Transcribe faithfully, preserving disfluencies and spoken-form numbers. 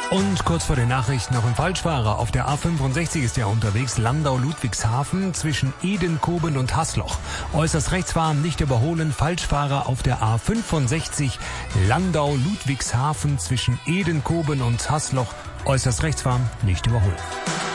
Und kurz vor den Nachrichten noch ein Falschfahrer. Auf der A fünfundsechzig ist er unterwegs, Landau-Ludwigshafen zwischen Edenkoben und Hasloch. Äußerst rechts fahren, nicht überholen, Falschfahrer auf der A fünfundsechzig, Landau-Ludwigshafen zwischen Edenkoben und Hasloch. Äußerst rechts fahren, nicht überholen.